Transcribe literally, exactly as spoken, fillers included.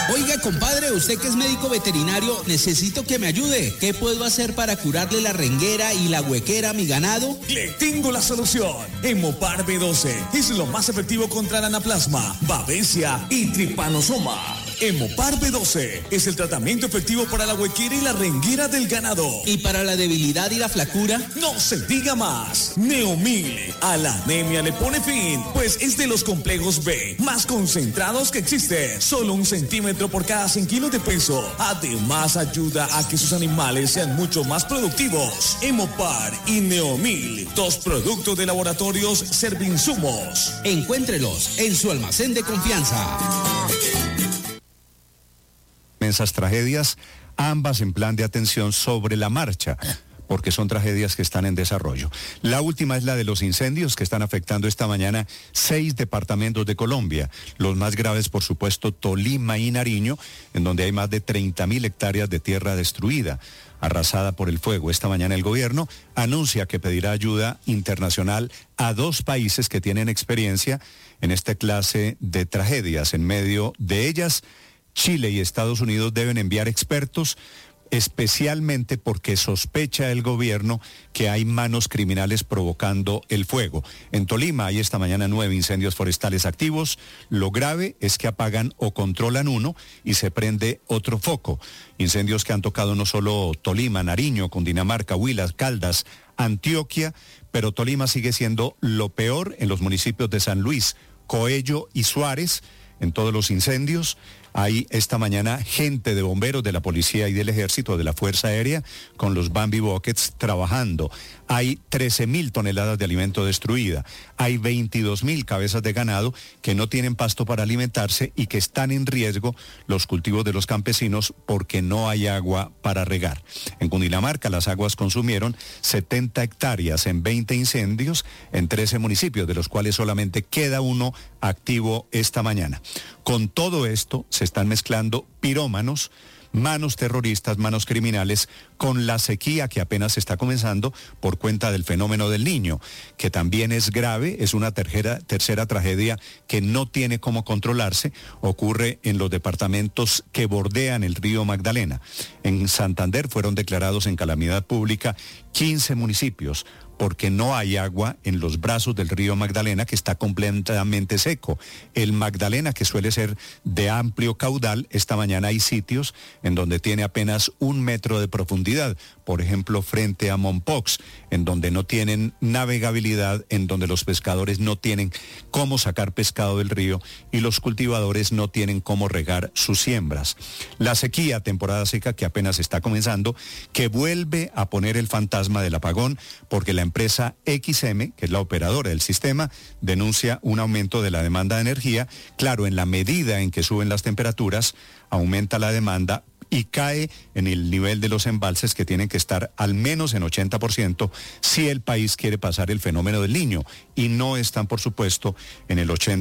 Oiga, compadre, usted que es médico veterinario, necesito que me ayude. ¿Qué puedo hacer para curarle la renguera y la huequera a mi ganado? Le tengo la solución. Hemopar B doce es lo más efectivo contra la anaplasma, babesia y tripanosoma. Hemopar B doce es el tratamiento efectivo para la huequera y la renguera del ganado. ¿Y para la debilidad y la flacura? No se diga más. Neomil a la anemia le pone fin, pues es de los complejos B más concentrados que existen. Solo un centímetro por cada cien kilos de peso. Además ayuda a que sus animales sean mucho más productivos. Hemopar y Neomil, dos productos de laboratorios Servinsumos. Encuéntrelos en su almacén de confianza. Esas tragedias, ambas en plan de atención sobre la marcha, porque son tragedias que están en desarrollo. La última es la de los incendios que están afectando esta mañana seis departamentos de Colombia. Los más graves, por supuesto, Tolima y Nariño, en donde hay más de treinta mil hectáreas de tierra destruida, arrasada por el fuego. Esta mañana el gobierno anuncia que pedirá ayuda internacional a dos países que tienen experiencia en esta clase de tragedias. En medio de ellas, Chile y Estados Unidos deben enviar expertos, especialmente porque sospecha el gobierno que hay manos criminales provocando el fuego. En Tolima hay esta mañana nueve incendios forestales activos. Lo grave es que apagan o controlan uno y se prende otro foco. Incendios que han tocado no solo Tolima, Nariño, Cundinamarca, Huila, Caldas, Antioquia, pero Tolima sigue siendo lo peor en los municipios de San Luis, Coello y Suárez. En todos los incendios hay esta mañana gente de bomberos, de la policía y del ejército, de la Fuerza Aérea, con los Bambi Buckets trabajando. Hay trece mil toneladas de alimento destruida. Hay veintidós mil cabezas de ganado que no tienen pasto para alimentarse y que están en riesgo los cultivos de los campesinos porque no hay agua para regar. En Cundinamarca las aguas consumieron setenta hectáreas en veinte incendios en trece municipios, de los cuales solamente queda uno activo esta mañana. Con todo esto se están mezclando pirómanos, manos terroristas, manos criminales, con la sequía que apenas está comenzando por cuenta del fenómeno del Niño, que también es grave, es una tercera, tercera tragedia que no tiene cómo controlarse. Ocurre en los departamentos que bordean el río Magdalena. En Santander fueron declarados en calamidad pública quince municipios, porque no hay agua en los brazos del río Magdalena, que está completamente seco. El Magdalena, que suele ser de amplio caudal, esta mañana hay sitios en donde tiene apenas un metro de profundidad, por ejemplo, frente a Mompox, en donde no tienen navegabilidad, en donde los pescadores no tienen cómo sacar pescado del río y los cultivadores no tienen cómo regar sus siembras. La sequía, temporada seca que apenas está comenzando, que vuelve a poner el fantasma del apagón, porque la empresa X M, que es la operadora del sistema, denuncia un aumento de la demanda de energía. Claro, en la medida en que suben las temperaturas, aumenta la demanda y cae en el nivel de los embalses, que tienen que estar al menos en ochenta por ciento si el país quiere pasar el fenómeno del Niño, y no están, por supuesto, en el ochenta por ciento.